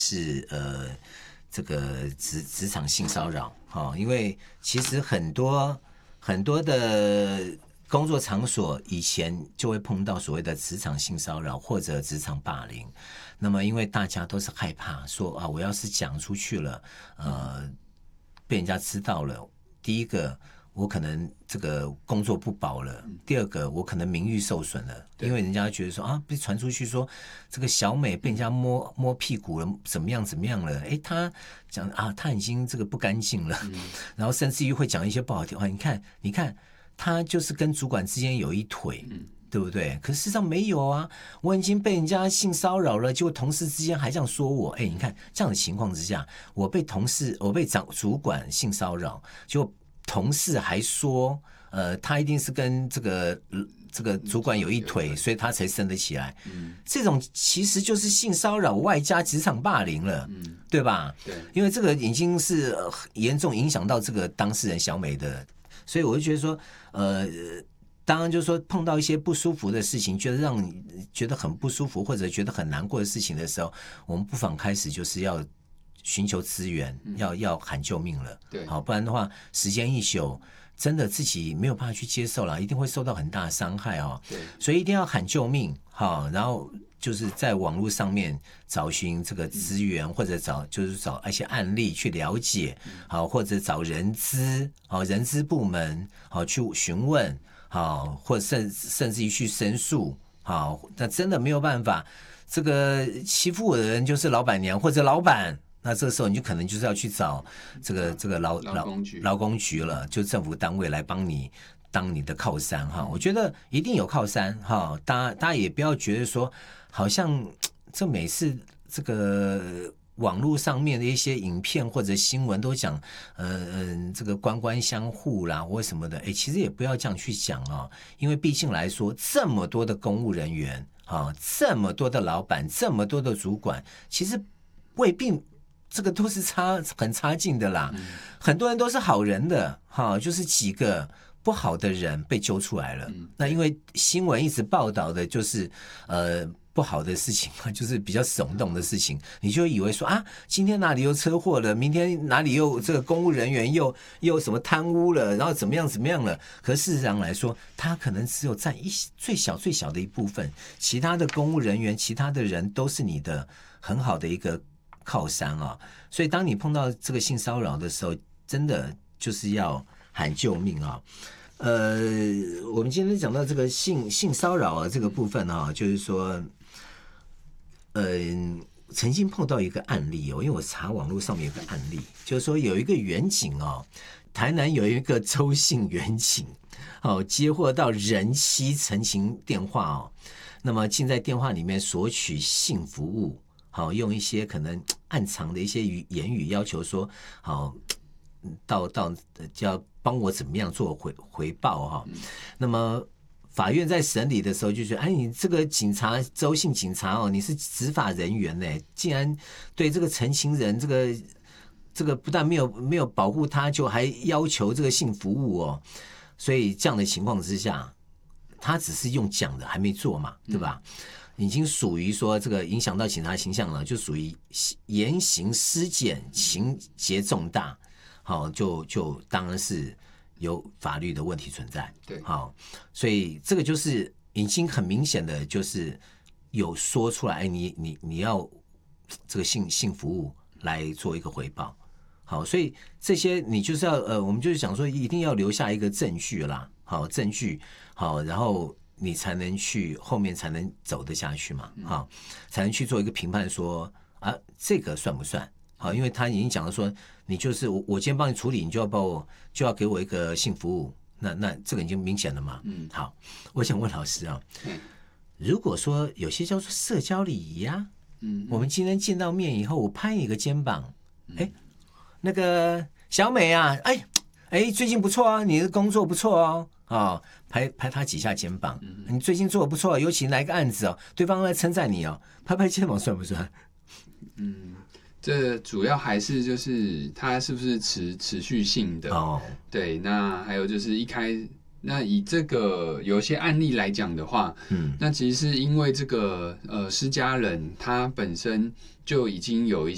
是这个职场性骚扰，因为其实很多的工作场所以前就会碰到所谓的职场性骚扰或者职场霸凌，那么因为大家都是害怕说啊，我要是讲出去了，被人家知道了，第一个我可能这个工作不保了，第二个我可能名誉受损了，因为人家觉得说啊，被传出去说这个小美被人家摸屁股了，怎么样了，他讲啊，他已经这个不干净了，然后甚至于会讲一些不好听话，你看他就是跟主管之间有一腿，对不对？可事实上没有啊，我已经被人家性骚扰了，结果同事之间还这样说我，你看这样的情况之下，我被主管性骚扰，就同事还说，他一定是跟这个主管有一腿，所以他才升得起来。这种其实就是性骚扰外加职场霸凌了，对吧？对，因为这个已经是严重影响到这个当事人小美的，所以我就觉得说，当然就是说碰到一些不舒服的事情，觉得让你觉得很不舒服或者觉得很难过的事情的时候，我们不妨开始就是要寻求资源，要喊救命了。对，好，不然的话，时间一宿，真的自己没有办法去接受了，一定会受到很大的伤害哦。对，所以一定要喊救命，好，然后就是在网络上面找寻这个资源，或者找一些案例去了解，好，或者找人资部门好去询问，好，或者甚至于去申诉，好，那真的没有办法，这个欺负我的人就是老板娘或者老板。那这个时候你就可能就是要去找这个劳工局了，就政府单位来帮你当你的靠山哈。我觉得一定有靠山哈，大家也不要觉得说好像这每次这个网络上面的一些影片或者新闻都讲这个官相护啦或什么的，其实也不要这样去讲啊，因为毕竟来说这么多的公务人员啊，这么多的老板，这么多的主管，其实未必。这个都是很差劲的啦，很多人都是好人的哈，就是几个不好的人被揪出来了。那因为新闻一直报道的就是不好的事情，就是比较耸动的事情，你就以为说啊，今天哪里又车祸了，明天哪里又这个公务人员又什么贪污了，然后怎么样了？可事实上来说，他可能只有占最小的一部分，其他的公务人员，其他的人都是你的很好的一个靠山啊，所以当你碰到这个性骚扰的时候，真的就是要喊救命啊！我们今天讲到这个性骚扰啊这个部分啊，就是说，曾经碰到一个案例哦，因为我查网络上面有个案例，就是说有一个员警哦，台南有一个周姓员警哦，接获到人妻陈情电话哦，那么竟在电话里面索取性服务。好，用一些可能暗藏的一些言语要求说，好，到就要帮我怎么样做回报哈。那么法院在审理的时候就觉得，你这个警察周姓警察哦，你是执法人员呢，竟然对这个陈情人这个不但没有保护他，就还要求这个性服务哦。所以这样的情况之下，他只是用讲的，还没做嘛，对吧？已经属于说这个影响到警察形象了，就属于言行失检，情节重大，好，就当然是有法律的问题存在。对，好，所以这个就是已经很明显的，就是有说出来，你要这个性服务来做一个回报。好，所以这些你就是要我们就是想说，一定要留下一个证据啦，好，证据好，然后。你才能去后面才能走得下去嘛，好，才能去做一个评判说啊，这个算不算？好，因为他已经讲了说，你就是我今天帮你处理，你就要给我一个性服务，那这个已经明显了嘛。好，我想问老师啊，如果说有些叫做社交礼仪啊，我们今天见到面以后，我拍你一个肩膀，那个小美啊，最近不错啊，你的工作不错哦。拍他几下肩膀，你最近做的不错，尤其哪一个案子哦，对方来称赞你哦，拍肩膀算不算？ 这主要还是就是它是不是持续性的哦？对，那还有就是那以这个有些案例来讲的话，那其实是因为这个施加人他本身就已经有一